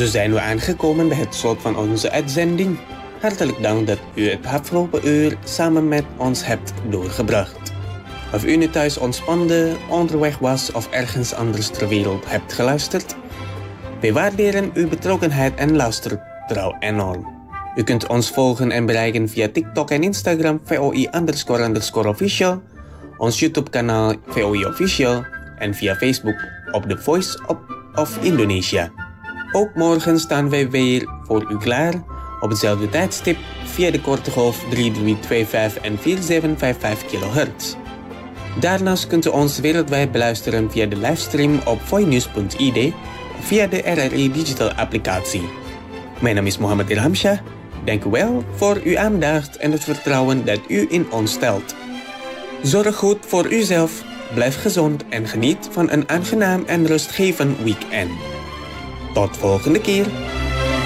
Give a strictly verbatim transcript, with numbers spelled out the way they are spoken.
Zo zijn we aangekomen bij het slot van onze uitzending. Hartelijk dank dat u het afgelopen uur samen met ons hebt doorgebracht. Of u nu thuis ontspande, onderweg was of ergens anders ter wereld hebt geluisterd, wij waarderen uw betrokkenheid en luistertrouw enorm. U kunt ons volgen en bereiken via TikTok en Instagram V O I underscore underscore official, ons YouTube kanaal V O I official en via Facebook op The Voice of Indonesia. Ook morgen staan wij weer voor u klaar op hetzelfde tijdstip via de korte golf drie drie twee vijf en vier zeven vijf vijf kilohertz. Daarnaast kunt u ons wereldwijd beluisteren via de livestream op voinews punt I D of via de R R I Digital applicatie. Mijn naam is Mohammed Ilhamshah. Dank u wel voor uw aandacht en het vertrouwen dat u in ons stelt. Zorg goed voor uzelf, blijf gezond en geniet van een aangenaam en rustgevend weekend. Tot volgende keer.